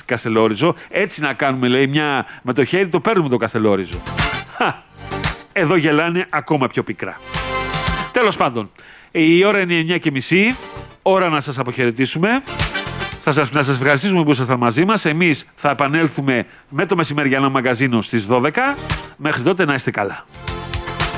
Καστελόριζο. Έτσι να κάνουμε, λέει, με το χέρι το παίρνουμε το Καστελόριζο. Εδώ γελάνε ακόμα πιο πικρά. Τέλος πάντων, η ώρα είναι 9:30. Ώρα να σας αποχαιρετήσουμε. Να σας ευχαριστήσουμε που ήσασταν μαζί μας. Εμείς θα επανέλθουμε με το μεσημεριανό μαγκαζίνο στις 12. Μέχρι τότε να είστε καλά.